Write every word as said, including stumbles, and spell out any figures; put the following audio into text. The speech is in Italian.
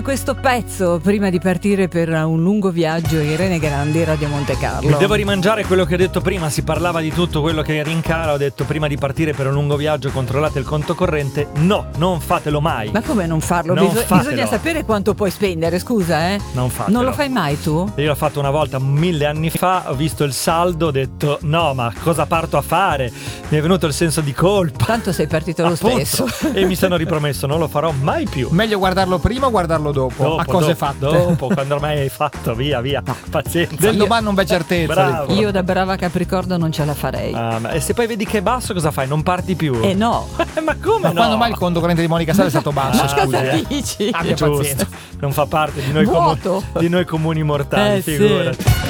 Questo pezzo prima di partire per un lungo viaggio, Irene Grandi, Radio Monte Carlo. Devo rimangiare quello che ho detto prima, si parlava di tutto quello che rincala, ho detto prima di partire per un lungo viaggio controllate il conto corrente, no, non fatelo mai. Ma come non farlo? Non Biso- fatelo. bisogna sapere quanto puoi spendere, scusa eh. Non fatelo. Non lo fai mai tu? Io l'ho fatto una volta mille anni fa, ho visto il saldo, ho detto no, ma cosa parto a fare? Mi è venuto il senso di colpa. Tanto sei partito lo Appunto. stesso. E mi sono ripromesso, non lo farò mai più. Meglio guardarlo prima o guardarlo dopo? Dopo, a cose dopo, fatte. Dopo, quando ormai hai fatto, via, via. Pazienza. Del domani non v'è certezza. Bravo. Io da brava Capricorno non ce la farei. Ah, ma- e se poi vedi che è basso, cosa fai? Non parti più? Eh no. ma come Ma no? quando mai il conto corrente di Monica Sala è stato basso? Ma Ah, cosa beh. dici? Abbia Giusto. pazienza. Non fa parte di noi, comu- Vuoto. di noi comuni mortali, Eh, sì. figurati.